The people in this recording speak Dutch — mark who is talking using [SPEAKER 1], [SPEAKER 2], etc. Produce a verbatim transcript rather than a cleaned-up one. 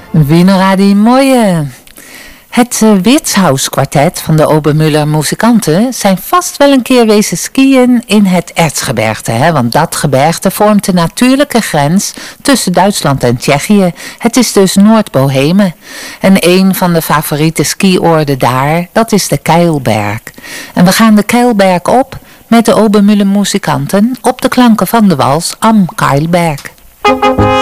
[SPEAKER 1] Wiener die mooie. Het uh, Wirtshaus kwartet van de Obermüller muzikanten zijn vast wel een keer wezen skiën in het Erzgebirge, hè? Want dat gebergte vormt de natuurlijke grens tussen Duitsland en Tsjechië. Het is dus Noord-Bohemen. En een van de favoriete skioorden daar, dat is de Keilberg. En we gaan de Keilberg op met de Obermüller muzikanten op de klanken van de wals Am Keilberg.